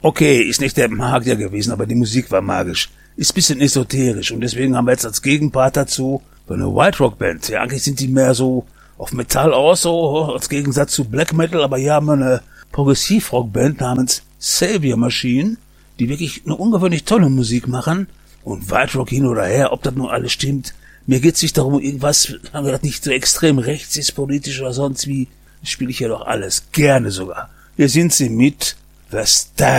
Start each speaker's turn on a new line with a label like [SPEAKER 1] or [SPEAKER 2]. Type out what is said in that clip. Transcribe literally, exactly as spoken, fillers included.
[SPEAKER 1] Okay, ist nicht der Magier gewesen, aber die Musik war magisch. Ist ein bisschen esoterisch und deswegen haben wir jetzt als Gegenpart dazu eine White Rock Band. Ja, eigentlich sind die mehr so auf Metall aus, so als Gegensatz zu Black Metal, aber hier haben wir eine Progressiv-Rock-Band namens Savior Machine, die wirklich eine ungewöhnlich tolle Musik machen. Und White Rock hin oder her, ob das nun alles stimmt, mir geht's nicht darum, irgendwas, haben wir das nicht so extrem rechts ist, politisch oder sonst wie, spiele ich ja doch alles, gerne sogar. Hier sind sie mit The Style.